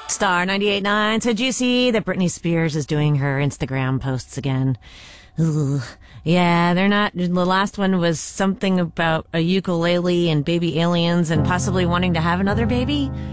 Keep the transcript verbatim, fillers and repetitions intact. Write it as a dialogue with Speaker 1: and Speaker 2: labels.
Speaker 1: Star ninety-eight point nine. So, did you see that Britney Spears is doing her Instagram posts again? Ooh. Yeah, they're not. The last one was something about a ukulele and baby aliens and possibly wanting to have another baby.